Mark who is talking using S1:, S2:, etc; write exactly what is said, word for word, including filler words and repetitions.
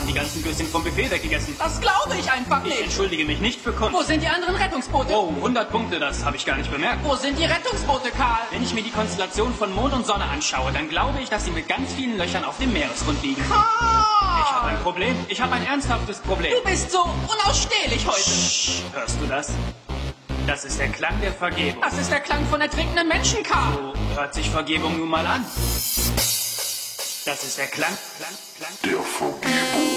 S1: haben die ganzen Würstchen vom Buffet weggegessen.
S2: Das glaube ich einfach
S1: Ich
S2: nicht.
S1: entschuldige mich nicht für Kunst.
S2: Wo sind die anderen Rettungsboote?
S1: Oh, hundert Punkte, das habe ich gar nicht bemerkt.
S2: Wo sind die Rettungsboote, Karl?
S1: Wenn ich mir die Konstellation von Mond und Sonne anschaue, dann glaube ich, dass sie mit ganz vielen Löchern auf dem Meeresgrund liegen. Ich habe
S2: Karl!
S1: ein Problem. Ich habe ein ernsthaftes Problem.
S2: Du bist so unausstehlich heute.
S1: Psst, hörst du das? Das ist der Klang der Vergebung.
S2: Das ist der Klang von ertrinkenden Menschen, Karl.
S1: So hört sich Vergebung nun mal an. Das ist der Klang, Klang, Klang.
S3: Der Vergebung.